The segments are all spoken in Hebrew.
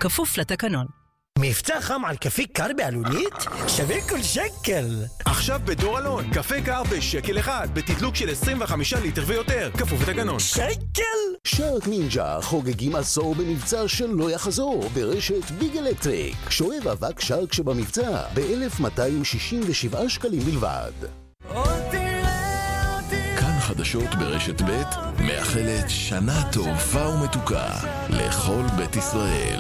כפוף לתקנון. מבצע חם על קפה קר בעלונית? שווה כל שקל. עכשיו בדור אלון, קפה קר בשקל אחד, בתדלוק של 25 ליטר ויותר, כפוף לתקנון. שקל? שרק נינג'ה חוגגים עשור במבצע שלא יחזור ברשת ביג אלקטריק. שואב אבק שרק שבמבצע ב-1267 שקלים בלבד. כאן חדשות ברשת ב' מאחלת שנה טובה ומתוקה לכל בית ישראל.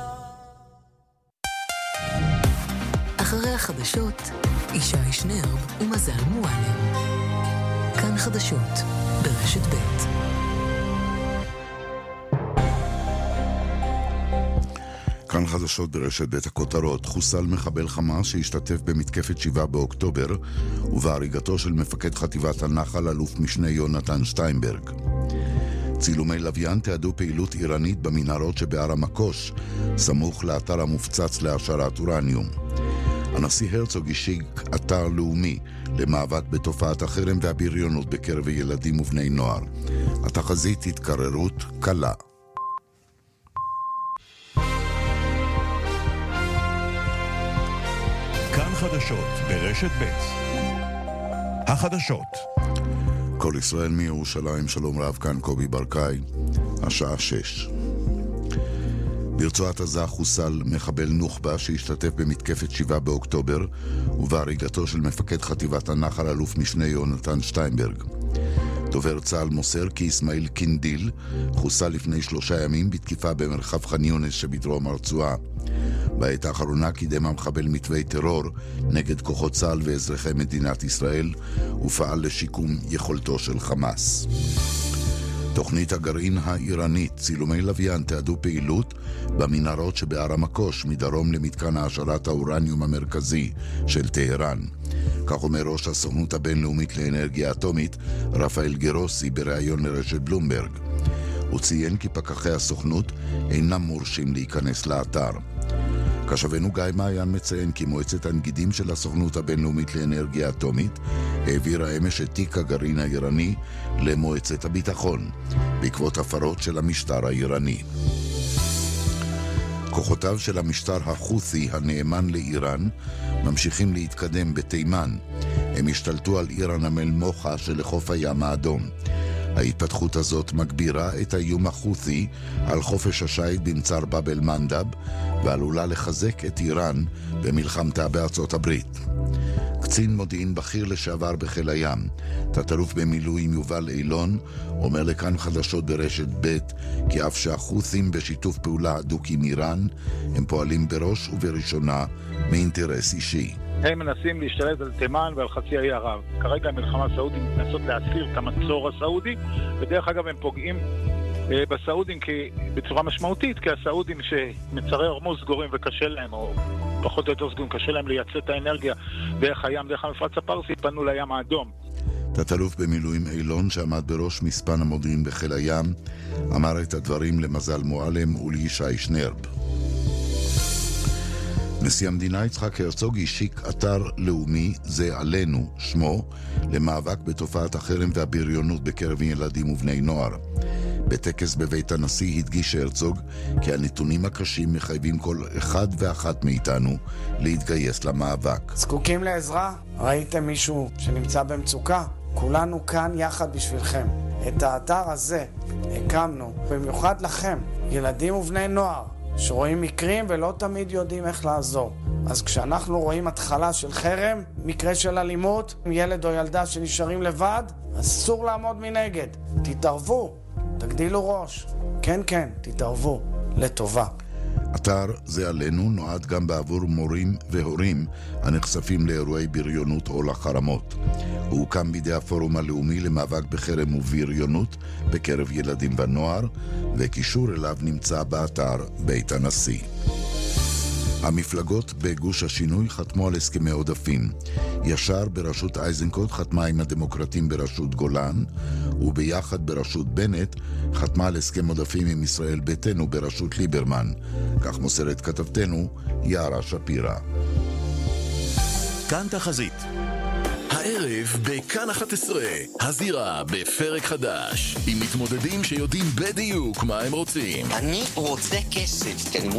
אחרי החדשות, ישי שנרב ומזל מועלם. כאן חדשות ברשת ב'. כאן חדשות ברשת ב' הכותרות. חוסל מחבל חמאס שהשתתף במתקפת 7 באוקטובר ובהריגתו של מפקד חטיבת הנחל אלוף משנה יונתן שטיינברג. צילומי לוויין תיעדו פעילות איראנית במנהרות שבהר המקוש, סמוך לאתר המופצץ להעשרת אורניום. הנשיא הרצוג השיק אתר לאומי למאבק בתופעת החרם והבריונות בקרב ילדים ובני נוער. התחזית התקררות קלה. כאן חדשות ברשת ב'. החדשות. כל ישראל מירושלים, שלום רב, כאן קובי ברקאי, השעה 6. ברצועת עזה חוסל מחבל נוח'בה שהשתתף במתקפת 7 באוקטובר ובהריגתו של מפקד חטיבת הנחל אלוף משנה יונתן שטיינברג. דובר צה"ל מוסר כי אסמאעיל קינדיל חוסל לפני 3 ימים בתקיפה במרחב ח'אן יונס שבדרום הרצועה. בעת האחרונה קידם המחבל מתווי טרור נגד כוחות צה"ל ואזרחי מדינת ישראל ופעל לשיקום יכולתו של חמאס. תוכנית הגרעין האיראנית, צילומי לוויין תיעדו פעילות במנהרות שבהר המקוש מדרום למתקן העשרת האורניום המרכזי של טהרן. כך אומר ראש הסוכנות הבינלאומית לאנרגיה אטומית רפאל גרוסי בריאיון לרשת בלומברג. הוא ציין כי פקחי הסוכנות אינם מורשים להיכנס לאתר. קשבנו גיא מעיין מציין כי מועצת הנגידים של הסוכנות הבינלאומית לאנרגיה אטומית העבירה אמש את תיק הגרעין האיראני למועצת הביטחון בעקבות הפרות של המשטר האיראני. כוחותיו של המשטר החות'י הנאמן לאיראן ממשיכים להתקדם בתימן. הם השתלטו על עיר הנמל מוחה שלחוף הים האדום. ההתפתחות הזאת מגבירה את האיום החות'י על חופש השייט במצר באב אל מנדב ועלולה לחזק את איראן במלחמתה בארצות הברית. קצין מודיעין בכיר לשעבר בחיל הים, תת-אלוף במילואים יובל אילון, אומר לכאן חדשות ברשת ב' כי אף שהחות'ים בשיתוף פעולה הדוק עם איראן, הם פועלים בראש ובראשונה מאינטרס אישי. הם מנסים להשתלט על תימן ועל חצי האי ערב. כרגע המלחמה הסעודית מנסות להסיר את המצור הסעודי, ודרך אגב הם פוגעים בסעודים בצורה משמעותית, כי הסעודים שמצרי הורמוז סגורים וקשה להם, או פחות או יותר סגורים, קשה להם לייצא את האנרגיה דרך הים, דרך המפרץ הפרסי, פנו לים האדום. תת-אלוף במילואים אילון, שעמד בראש מספן המודיעין בחיל הים, אמר את הדברים למזל מועלם ולישי שנרב. נשיא המדינה יצחק הרצוג השיק אתר לאומי זה עלינו, שמו, למאבק בתופעת החרם והבריונות בקרב ילדים ובני נוער. בטקס בבית הנשיא הדגיש הרצוג כי הנתונים הקשים מחייבים כל אחד ואחת מאיתנו להתגייס למאבק. זקוקים לעזרה? ראיתם מישהו שנמצא במצוקה? כולנו כאן יחד בשבילכם. את האתר הזה הקמנו במיוחד לכם, ילדים ובני נוער, שרואים מקרים ולא תמיד יודעים איך לעזור. אז כשאנחנו רואים התחלה של חרם, מקרה של אלימות, ילד או ילדה שנשארים לבד, אסור לעמוד מנגד. תתערבו, תגדילו ראש. כן, כן, תתערבו, לטובה. אתר זה עלינו נועד גם בעבור מורים והורים הנחשפים לאירועי בריונות או לחרמות. הוא הוקם בידי הפורום הלאומי למאבק בחרם ובריונות בקרב ילדים ונוער, וקישור אליו נמצא באתר בית הנשיא. המפלגות בגוש השינוי חתמו על הסכמי עודפים. ישר בראשות אייזנקוט חתמה עם הדמוקרטים בראשות גולן, וביחד בראשות בנט חתמה על הסכם עודפים עם ישראל ביתנו בראשות ליברמן. כך מוסרת כתבתנו יערה שפירא. כאן תחזית. הערב בכאן 11, הזירה בפרק חדש, עם מתמודדים שיודעים בדיוק מה הם רוצים. אני רוצה כסף,